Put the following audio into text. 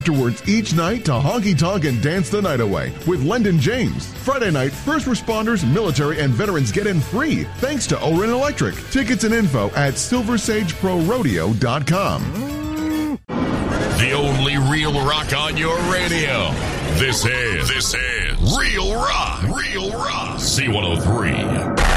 Afterwards each night to honky tonk and dance the night away with Lendon James. Friday night, first responders, military, and veterans get in free thanks to Orin Electric. Tickets and info at silversageprorodeo.com. The only real rock on your radio. This is Real Rock. Real Rock. C103.